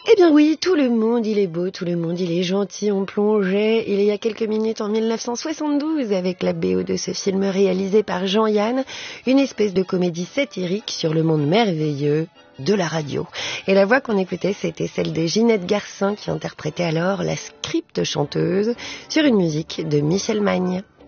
Eh bien oui, tout le monde il est beau, tout le monde il est gentil. On plongeait il y a quelques minutes en 1972 avec la BO de ce film réalisé par Jean-Yann, une espèce de comédie satirique sur le monde merveilleux de la radio. Et la voix qu'on écoutait, c'était celle de Ginette Garcin qui interprétait alors la script chanteuse sur une musique de Michel Magne.